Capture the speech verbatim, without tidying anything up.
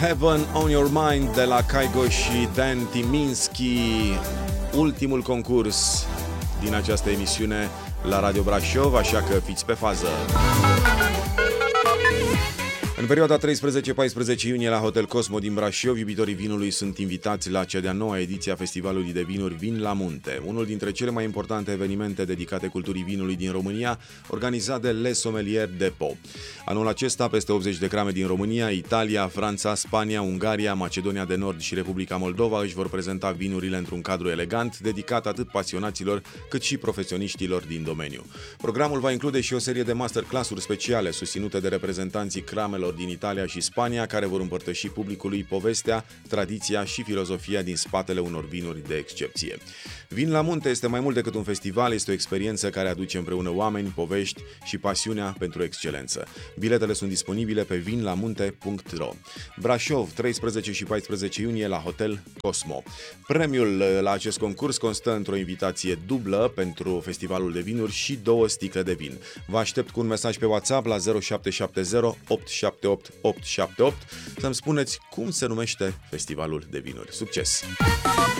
Heaven on Your Mind de la Kygo și Dan Timinski, ultimul concurs din această emisiune la Radio Brașov, așa că fiți pe fază. În perioada treisprezece paisprezece iunie la Hotel Cosmo din Brașov, iubitorii vinului sunt invitați la cea de-a noua ediție a Festivalului de Vinuri Vin la Munte, unul dintre cele mai importante evenimente dedicate culturii vinului din România, organizat de Le Sommelier Depot. Anul acesta, peste optzeci de crame din România, Italia, Franța, Spania, Ungaria, Macedonia de Nord și Republica Moldova își vor prezenta vinurile într-un cadru elegant, dedicat atât pasionaților cât și profesioniștilor din domeniu. Programul va include și o serie de masterclass-uri speciale susținute de reprezentanții cramelor din Italia și Spania, care vor împărtăși publicului povestea, tradiția și filozofia din spatele unor vinuri de excepție. Vin la Munte este mai mult decât un festival, este o experiență care aduce împreună oameni, povești și pasiunea pentru excelență. Biletele sunt disponibile pe vinlamunte punct ro. Brașov, treisprezece și paisprezece iunie la Hotel Cosmo. Premiul la acest concurs constă într-o invitație dublă pentru festivalul de vinuri și două sticle de vin. Vă aștept cu un mesaj pe WhatsApp la zero șapte șapte zero opt șapte opt opt șapte opt să-mi spuneți cum se numește festivalul de vinuri. Succes!